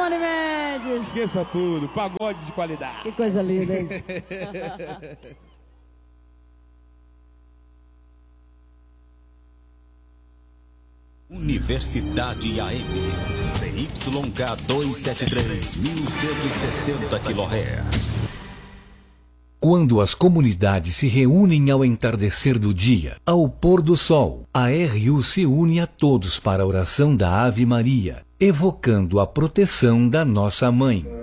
Simone Mendes. Esqueça tudo, pagode de qualidade. Que coisa linda, hein? Universidade AM, CYK 273, 1160 kHz. Quando as comunidades se reúnem ao entardecer do dia, ao pôr do sol, a RU se une a todos para a oração da Ave Maria, evocando a proteção da Nossa Mãe.